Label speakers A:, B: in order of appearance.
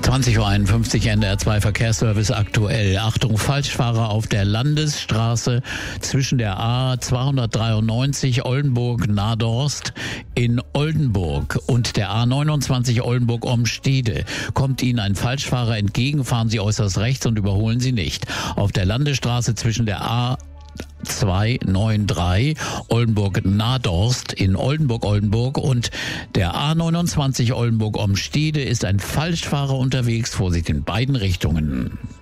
A: 20:51 Uhr NDR2 Verkehrsservice aktuell. Achtung, Falschfahrer auf der Landesstraße zwischen der A293 Oldenburg-Nadorst in Oldenburg und der A29 Oldenburg-Omstede. Kommt Ihnen ein Falschfahrer entgegen, fahren Sie äußerst rechts und überholen Sie nicht. Auf der Landesstraße zwischen der A293 Oldenburg-Nadorst in Oldenburg und der A29 Oldenburg-Omstede ist ein Falschfahrer unterwegs. Vorsicht in beiden Richtungen.